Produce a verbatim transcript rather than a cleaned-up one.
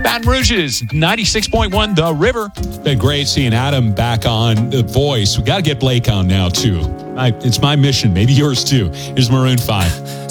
Baton Rouge's ninety-six point one The River. It's been great seeing Adam back on The Voice. We got to get Blake on now, too. I, it's my mission. Maybe yours, too. Here's Maroon five.